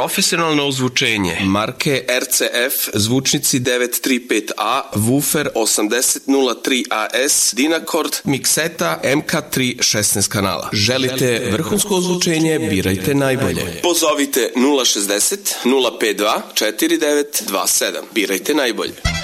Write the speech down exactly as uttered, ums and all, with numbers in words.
Profesionalno ozvučenje. Marke R C F, zvučnici devet tri pet A, Woofer osamdeset nula tri A S, Dynacord, Mixeta M K tri šesnaest kanala. Želite vrhunsko ozvučenje, birajte najbolje. Pozovite nula šezdeset nula pet dva četiri devet dva sedam. Birajte najbolje.